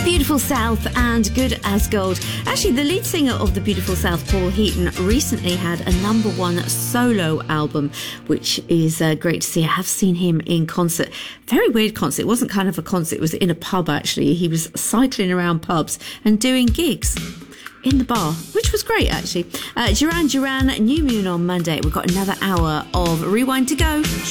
Beautiful South and Good as Gold. Actually, the lead singer of the Beautiful South, Paul Heaton, recently had a #1 solo album, which is great to see. I have seen him in concert. Very weird concert. It wasn't kind of a concert. It was in a pub, actually. He was cycling around pubs and doing gigs in the bar, which was great, actually. Duran Duran, New Moon on Monday. We've got another hour of Rewind to go.